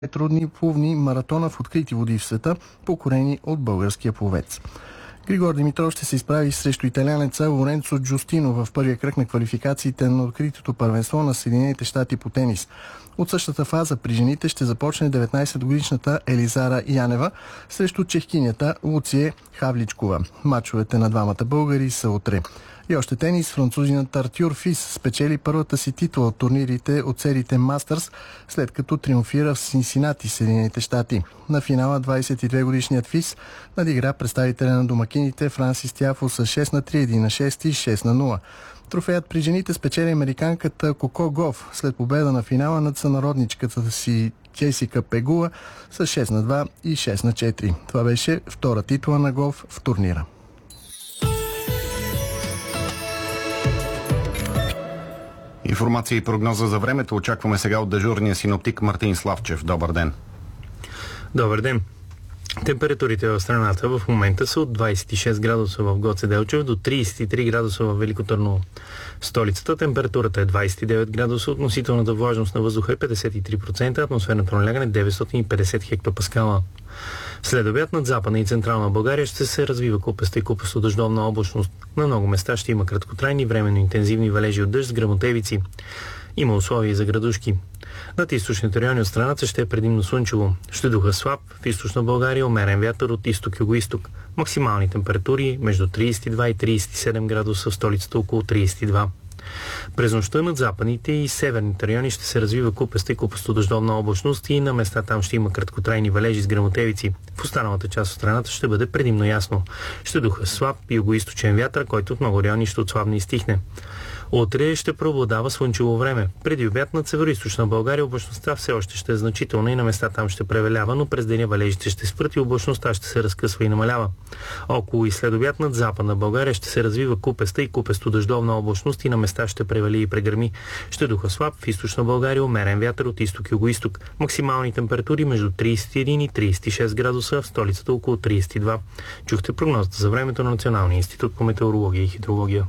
трудни плувни маратона в открити води в света, покорени от българския пловец. Григор Димитров ще се изправи срещу италианеца Лоренцо Джустино в първия кръг на квалификациите на откритото първенство на Съединените щати по тенис. От същата фаза при жените ще започне 19-годишната Елизара Янева срещу чехкинята Луция Хавличкова. Мачовете на двамата българи са утре. И още тенис, французинът Артюр Фис спечели първата си титла от турнирите от сериите Мастърс, след като триумфира в Синсинати, Съединените щати. На финала 22-годишният Фис надигра представителя на домакините Франсис Тиафо с 6-3, 1-6 и 6-0. Трофеят при жените спечели американката Коко Гоф след победа на финала над сънародничката си Джесика Пегула с 6-2 и 6-4. Това беше втора титла на Гоф в турнира. Информация и прогноза за времето очакваме сега от дежурния синоптик Мартин Славчев. Добър ден! Добър ден! Температурите в страната в момента са от 26 градуса в Гоце Делчев до 33 градуса в Велико Търново. В столицата температурата е 29 градуса, относителната влажност на въздуха е 53%, атмосферното налягане 950 хектопаскала. След обяд над Западна и Централна България ще се развива купеста и купесто-дъждовна облачност. На много места ще има краткотрайни временно интензивни валежи от дъжд с гръмотевици. Има условия за градушки. Над източните райони от страната ще е предимно слънчево. Ще духа слаб, в източна България умерен вятър от изток-югоизток. Максимални температури между 32 и 37 градуса, в столицата около 32. През нощта над западните и северните райони ще се развива купеста и купесто-дъждовна облачност и на места там ще има краткотрайни валежи с гръмотевици. В останалата част от страната ще бъде предимно ясно. Ще духа слаб югоизточен вятър, който от много райони ще отслабне и стихне. Утре ще преобладава слънчево време. Преди обяд над североизточна България облачността все още ще е значителна и на места там ще превалява, но през деня валежите ще спрат и облачността ще се разкъсва и намалява. Около и след обяд над западна България ще се развива купеста и купесто-дъждовна облачност и на места ще превали и прегърми. Ще духа слаб, в източна България умерен вятър от изток-югоизток. Максимални температури между 31 и 36 градуса, в столицата около 32. Чухте прогнозата за времето на Националния институт по метеорология и хидрология.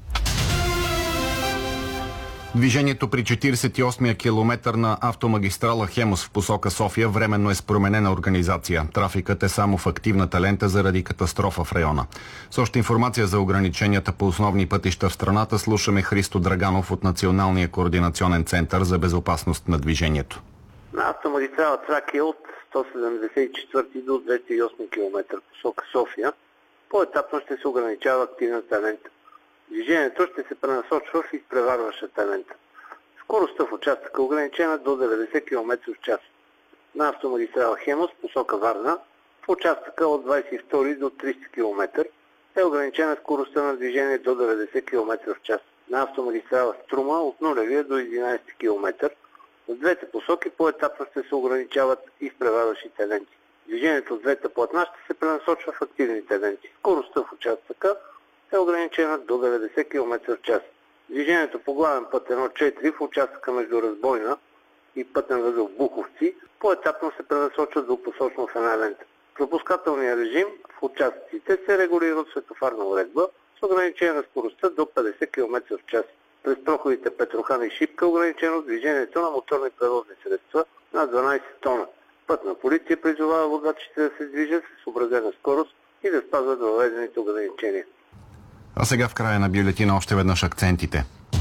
Движението при 48-я километър на автомагистрала Хемус в посока София временно е с променена организация. Трафикът е само в активната лента заради катастрофа в района. С още информация за ограниченията по основни пътища в страната слушаме Христо Драганов от Националния координационен център за безопасност на движението. На автомагистрала Тракия от 174 до 208 км посока София по-етапно ще се ограничава активната лента. Движението ще се пренасочва в изпреварващата лента. Скоростта в участъка е ограничена до 90 км в час. На автомагистрала Хемус, посока Варна, в участъка от 22 до 30 км е ограничена скоростта на движение до 90 км в час. На автомагистрала Струма от 0 до 11 км в двете посоки по-етапно ще се ограничават изпреварващите ленти. Движението от двете платна ще се пренасочва в активните ленти. Скоростта в участъка е ограничена до 90 км в час. Движението по главен път 1.4 в участъка между Разбойна и пътен възел Буховци по-етапно се пренасочва двупосочно в една лента. Пропускателният режим в участъците се регулира от светофарна уредба с ограничение на скоростта до 50 км в час. През проходите Петрохан и Шипка е ограничено движението на моторни превозни средства на 12 тона. Пътна полиция призовава водачите да се движат с съобразена скорост и да спазват въведените ограничения. А сега в края на бюлетина още веднъж акцентите.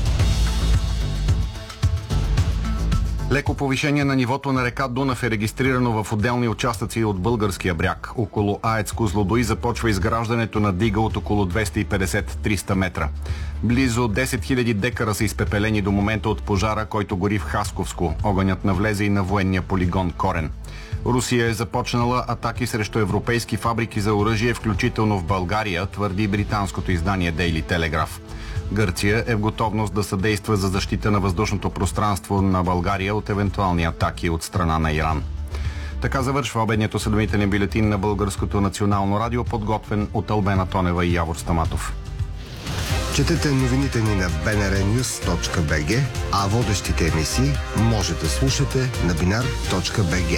Леко повишение на нивото на река Дунав е регистрирано в отделни участъци от българския бряг. Около АЕЦ Козлодуй започва изграждането на дига от около 250-300 метра. Близо 10 000 декара са изпепелени до момента от пожара, който гори в Хасковско. Огънят навлезе и на военния полигон Корен. Русия е започнала атаки срещу европейски фабрики за оръжие, включително в България, твърди британското издание Daily Telegraph. Гърция е в готовност да съдейства за защита на въздушното пространство на България от евентуални атаки от страна на Иран. Така завършва обедният осведомителен бюлетин на Българското национално радио, подготвен от Албена Тонева и Явор Стаматов. Четете новините ни на bnrnews.bg, а водещите емисии може да слушате на binar.bg.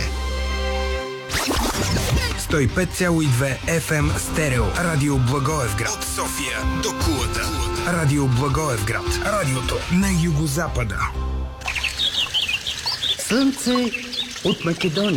105,2 FM стерео. Радио Благоевград. От София до Кулата. Радио Благоевград. Радиото на югозапада. Слънце от Македония.